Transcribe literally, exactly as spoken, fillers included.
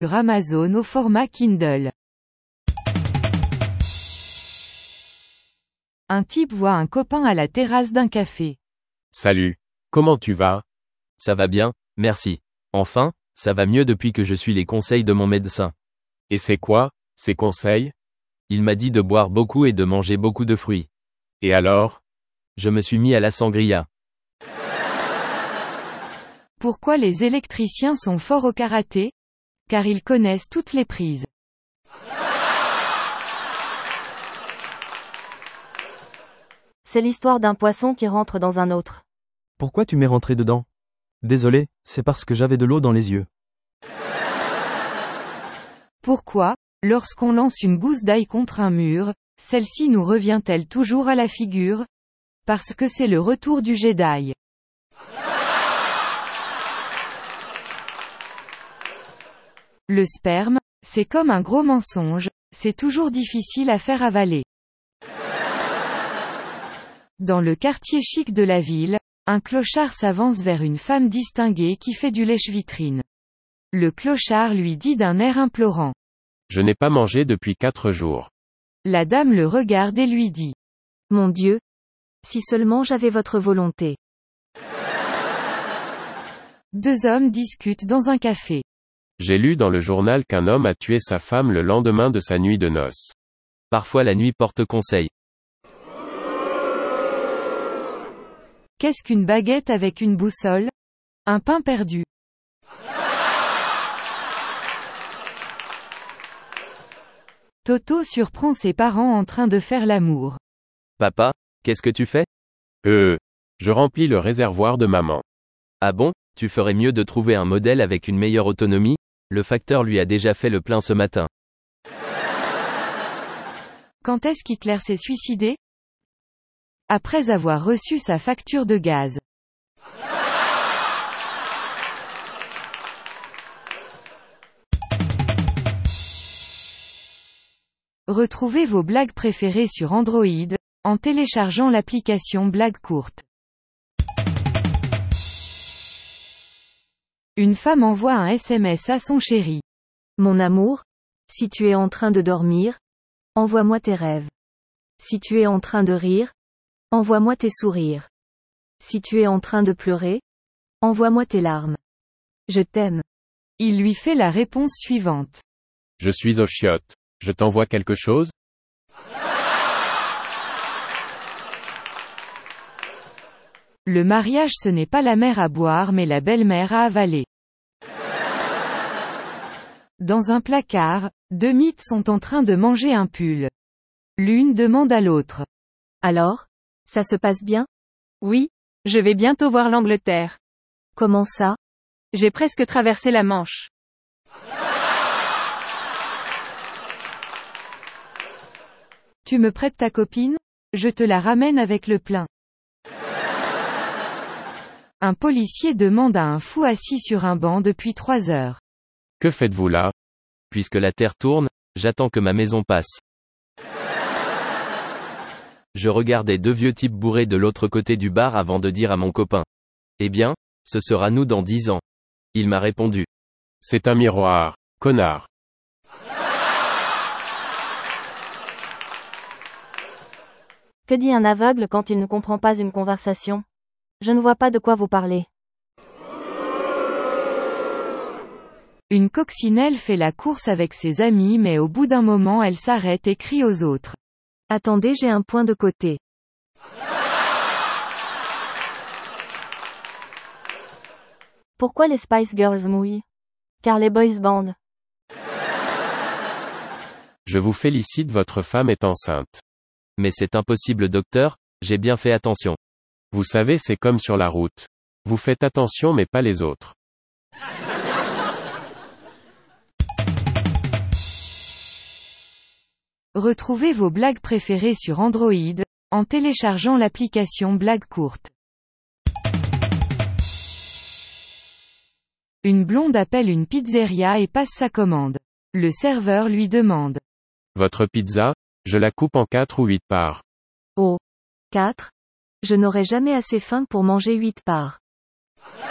sur Amazon au format Kindle. Un type voit un copain à la terrasse d'un café. Salut. Comment tu vas? Ça va bien, merci. Enfin, ça va mieux depuis que je suis les conseils de mon médecin. Et c'est quoi, ces conseils? Il m'a dit de boire beaucoup et de manger beaucoup de fruits. Et alors? Je me suis mis à la sangria. Pourquoi les électriciens sont forts au karaté? Car ils connaissent toutes les prises. C'est l'histoire d'un poisson qui rentre dans un autre. Pourquoi tu m'es rentré dedans? Désolé, c'est parce que j'avais de l'eau dans les yeux. Pourquoi, lorsqu'on lance une gousse d'ail contre un mur, celle-ci nous revient-elle toujours à la figure? Parce que c'est le retour du Jedi. Le sperme, c'est comme un gros mensonge, c'est toujours difficile à faire avaler. Dans le quartier chic de la ville, un clochard s'avance vers une femme distinguée qui fait du lèche-vitrine. Le clochard lui dit d'un air implorant. Je n'ai pas mangé depuis quatre jours. La dame le regarde et lui dit. Mon Dieu! Si seulement j'avais votre volonté. Deux hommes discutent dans un café. J'ai lu dans le journal qu'un homme a tué sa femme le lendemain de sa nuit de noces. Parfois la nuit porte conseil. Qu'est-ce qu'une baguette avec une boussole? Un pain perdu. Toto surprend ses parents en train de faire l'amour. Papa, qu'est-ce que tu fais? Euh, je remplis le réservoir de maman. Ah bon, tu ferais mieux de trouver un modèle avec une meilleure autonomie? Le facteur lui a déjà fait le plein ce matin. Quand est-ce qu'Hitler s'est suicidé? Après avoir reçu sa facture de gaz. Retrouvez vos blagues préférées sur Android, en téléchargeant l'application Blagues courtes. Une femme envoie un S M S à son chéri. Mon amour, si tu es en train de dormir, envoie-moi tes rêves. Si tu es en train de rire, envoie-moi tes sourires. Si tu es en train de pleurer, envoie-moi tes larmes. Je t'aime. Il lui fait la réponse suivante. Je suis aux chiottes. Je t'envoie quelque chose? Le mariage, ce n'est pas la mère à boire mais la belle-mère à avaler. Dans un placard, deux mythes sont en train de manger un pull. L'une demande à l'autre. Alors, ça se passe bien? Oui, je vais bientôt voir l'Angleterre. Comment ça? J'ai presque traversé la Manche. Tu me prêtes ta copine? Je te la ramène avec le plein. Un policier demande à un fou assis sur un banc depuis trois heures. Que faites-vous là? Puisque la Terre tourne, j'attends que ma maison passe. Je regardais deux vieux types bourrés de l'autre côté du bar avant de dire à mon copain. Eh bien, ce sera nous dans dix ans. Il m'a répondu. C'est un miroir, connard. Que dit un aveugle quand il ne comprend pas une conversation? Je ne vois pas de quoi vous parlez. Une coccinelle fait la course avec ses amis mais au bout d'un moment elle s'arrête et crie aux autres. Attendez, j'ai un point de côté. Pourquoi les Spice Girls mouillent? Car les boys band. Je vous félicite, votre femme est enceinte. Mais c'est impossible docteur, j'ai bien fait attention. Vous savez, c'est comme sur la route. Vous faites attention mais pas les autres. Retrouvez vos blagues préférées sur Android, en téléchargeant l'application Blagues courtes. Une blonde appelle une pizzeria et passe sa commande. Le serveur lui demande. Votre pizza? Je la coupe en quatre ou huit parts. Oh. Quatre? Je n'aurai jamais assez faim pour manger huit parts.